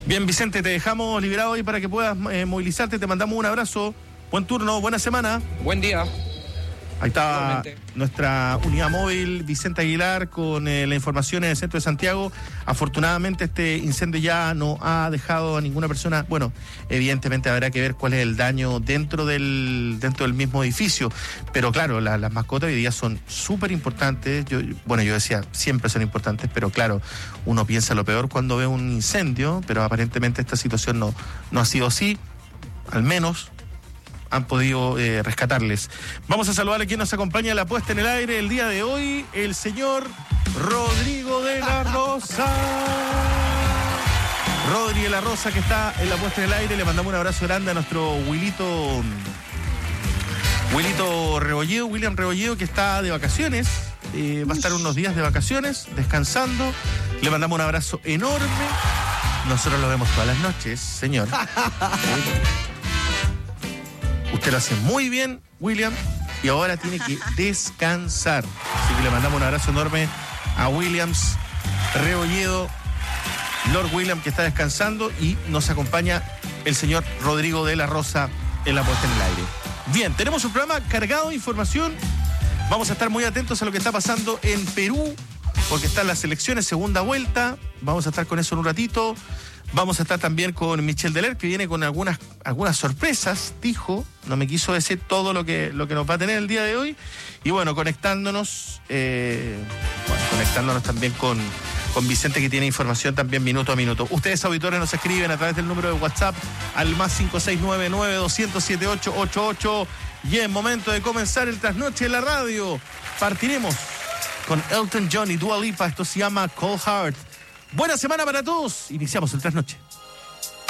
Bien, Vicente, te dejamos liberado hoy para que puedas movilizarte. Te mandamos un abrazo. Buen turno, buena semana. Buen día. Ahí está Igualmente. nuestra unidad móvil, Vicente Aguilar, con la información en el centro de Santiago. Afortunadamente este incendio ya no ha dejado a ninguna persona. Bueno, evidentemente habrá que ver cuál es el daño dentro del mismo edificio. Pero claro, las mascotas hoy día son súper importantes. Yo decía, siempre son importantes, pero claro, uno piensa lo peor cuando ve un incendio, pero aparentemente esta situación no ha sido así, al menos han podido rescatarles. Vamos a saludar a quien nos acompaña en la puesta en el aire el día de hoy, el señor Rodrigo de la Rosa. Rodri de la Rosa, que está en la puesta en el aire. Le mandamos un abrazo grande a nuestro William Rebolledo, que está de vacaciones. Va a estar unos días de vacaciones, descansando. Le mandamos un abrazo enorme. Nosotros lo vemos todas las noches, señor. Usted lo hace muy bien, William, y ahora tiene que descansar. Así que le mandamos un abrazo enorme a Williams Rebolledo, Lord William, que está descansando, y nos acompaña el señor Rodrigo de la Rosa en la puesta en el aire. Bien, tenemos un programa cargado de información. Vamos a estar muy atentos a lo que está pasando en Perú, porque están las elecciones, segunda vuelta. Vamos a estar con eso en un ratito. Vamos a estar también con Michel Deler, que viene con algunas sorpresas, dijo. No me quiso decir todo lo que nos va a tener el día de hoy. Y bueno, conectándonos también con Vicente, que tiene información también minuto a minuto. Ustedes, auditores, nos escriben a través del número de WhatsApp al más 569-9200-7888. Y es momento de comenzar el trasnoche en la radio. Partiremos con Elton John y Dua Lipa. Esto se llama Cold Heart. Buena semana para todos. Iniciamos el trasnoche.